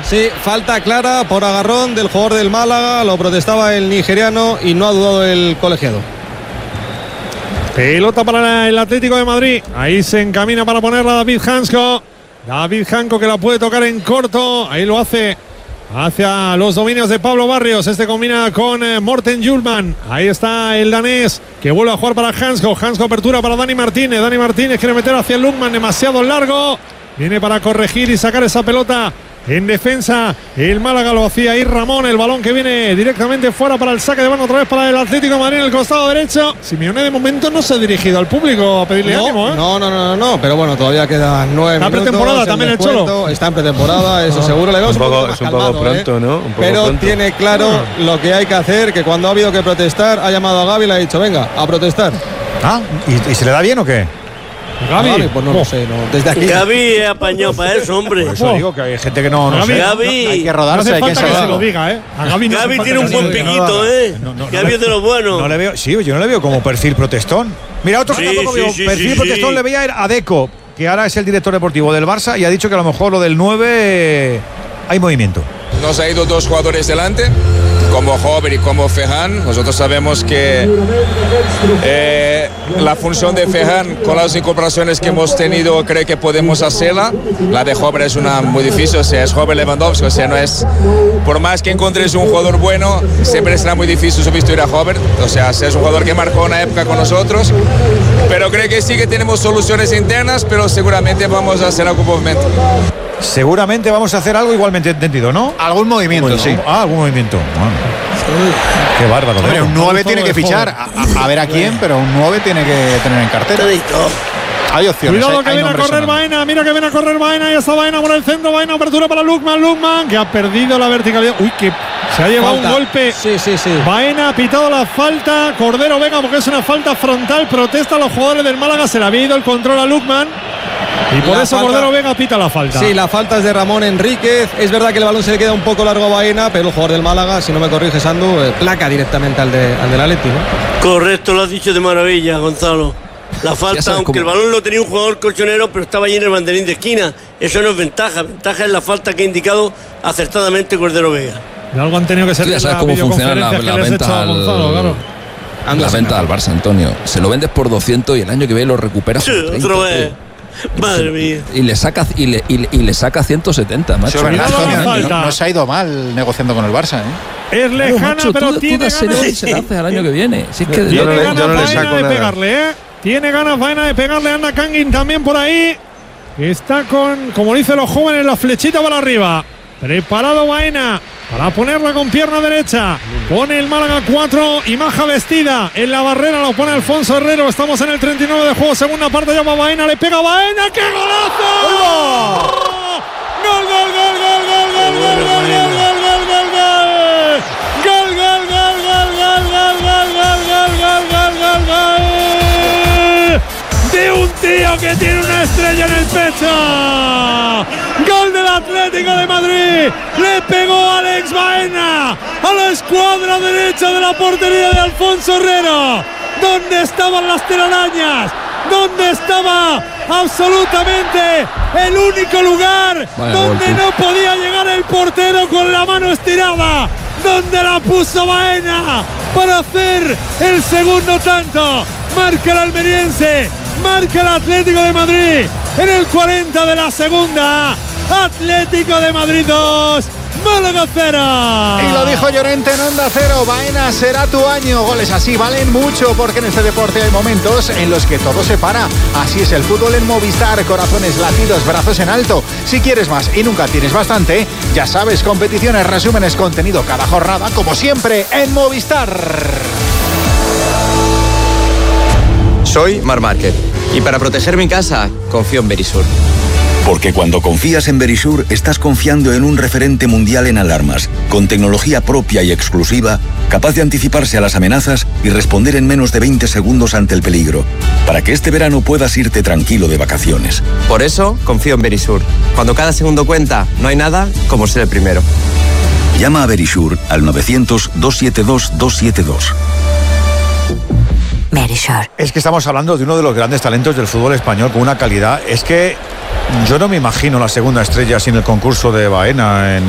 Sí, falta clara por agarrón del jugador del Málaga, lo protestaba el nigeriano y no ha dudado el colegiado. Pelota para el Atlético de Madrid. Ahí se encamina para ponerla David Hansko. David Hansko que la puede tocar en corto. Ahí lo hace hacia los dominios de Pablo Barrios. Este combina con Morten Hjulman. Ahí está el danés que vuelve a jugar para Hansko. Hansko apertura para Dani Martínez. Dani Martínez quiere meter hacia Lukman, demasiado largo. Viene para corregir y sacar esa pelota en defensa. El Málaga lo hacía ahí Ramón. El balón que viene directamente fuera para el saque de mano otra vez para el Atlético de Madrid en el costado derecho. Simeone de momento no se ha dirigido al público a pedirle ánimo, ¿eh? No, pero bueno, todavía quedan 9 minutos. Está pretemporada también el Cholo. Está en pretemporada, eso seguro. Le veo es un poco pronto, ¿no? Pero pronto. Tiene claro lo que hay que hacer, que cuando ha habido que protestar, ha llamado a Gavi y le ha dicho, venga, a protestar. ¿Y se le da bien o qué? Gavi, pues no lo sé, no. Desde aquí. Gavi es apañado para eso, hombre. Por eso digo que hay gente que no Gavi, sé. Gavi. Hay que No rodarse, hace hay que falta que se lo enseñarlo. diga, ¿eh? A Gavi, no hace Gavi falta tiene un que se lo buen diga. piquito, ¿eh? Gavi es de los buenos. No le veo, sí, yo no le veo como perfil protestón. Mira, otro que Sí, tampoco sí, veo sí, perfil sí, protestón sí. le veía a Deco, que ahora es el director deportivo del Barça y ha dicho que a lo mejor lo del 9 hay movimiento. Nos ha ido 2 jugadores delante, como Hover y como Fehan. Nosotros sabemos que la función de Fehan, con las incorporaciones que hemos tenido, creo que podemos hacerla. La de Hover es una muy difícil, o sea, es Hover Lewandowski, o sea, no es... Por más que encuentres un jugador bueno, siempre será muy difícil sustituir a Hover. O sea, es un jugador que marcó una época con nosotros. Pero creo que sí que tenemos soluciones internas, pero seguramente vamos a hacer algún movimiento. Seguramente vamos a hacer algo igualmente entendido, ¿no? Algún movimiento, sí. Algún movimiento. Bueno. Qué bárbaro. Hombre, un 9 tiene que fichar. A ver a quién, pero un 9 tiene que tener en cartera. Hay opciones. Cuidado que hay viene a correr Baena. Mira que viene a correr Baena. Y está Baena por el centro. Baena, apertura para Lukman, que ha perdido la verticalidad. Uy, que se ha llevado un golpe. Sí. Baena ha pitado la falta. Cordero Vega, porque es una falta frontal. Protesta a los jugadores del Málaga. Se le había ido el control a Lukman. Y por eso Cordero Vega pita la falta. Sí, la falta es de Ramón Enríquez. Es verdad que el balón se le queda un poco largo a Baena, pero el jugador del Málaga, si no me corriges, Andu, placa directamente al del Atleti, ¿no? Correcto, lo has dicho de maravilla, Gonzalo. La falta, aunque el balón lo tenía un jugador colchonero, pero estaba allí en el banderín de esquina. Eso no es ventaja. Ventaja es la falta que ha indicado acertadamente Cordero Vega. De algo han tenido que ser. Tú ya sabes cómo funciona la venta al Barça, Antonio. Se lo vendes por 200 y el año que viene lo recuperas por 30. Otra vez. Madre mía. Y le saca 170, macho. Sí, verdad, Antonio, no se ha ido mal negociando con el Barça, ¿eh? Es lejana, macho, pero tú tiene ganas. Se hace al año que viene. Si es que Tiene ganas Baena de pegarle, ¿eh? Tiene ganas Baena de pegarle a Anna Kangin también por ahí. Está con, como dicen los jóvenes, la flechita para arriba. Preparado Baena para ponerla con pierna derecha. Pone el Málaga 4 y Maja vestida. En la barrera lo pone Alfonso Herrero. Estamos en el 39 de juego. Segunda parte, llama Baena. Le pega Baena. ¡Qué golazo! ¡Gol, gol, gol, gol, gol, gol, gol, gol, gol, gol, gol, gol, gol, gol! ¡Gol, gol, gol, gol, gol, gol, gol, gol, gol, gol! De un tío que tiene una estrella en el pecho. Gol del Atlético de Madrid. Le pegó Alex Baena a la escuadra derecha de la portería de Alfonso Herrero. ¿Dónde estaban las telarañas? ¿Dónde estaba absolutamente el único lugar donde no podía llegar el portero con la mano estirada? ¿Dónde la puso Baena para hacer el segundo tanto? Marca el almeriense. Marca el Atlético de Madrid en el 40 de la segunda. Atlético de Madrid 2, Málaga 0. Y lo dijo Llorente en Onda Cero. Baena, será tu año. Goles así valen mucho, porque en este deporte hay momentos en los que todo se para. Así es el fútbol en Movistar. Corazones latidos, brazos en alto. Si quieres más y nunca tienes bastante, ya sabes, competiciones, resúmenes, contenido cada jornada, como siempre en Movistar. Soy Marc Márquez y para proteger mi casa confío en Verisur. Porque cuando confías en Verisur estás confiando en un referente mundial en alarmas, con tecnología propia y exclusiva, capaz de anticiparse a las amenazas y responder en menos de 20 segundos ante el peligro, para que este verano puedas irte tranquilo de vacaciones. Por eso confío en Verisur. Cuando cada segundo cuenta, no hay nada como ser el primero. Llama a Verisur al 900-272-272. Es que estamos hablando de uno de los grandes talentos del fútbol español con una calidad. Es que yo no me imagino la segunda estrella sin el concurso de Baena en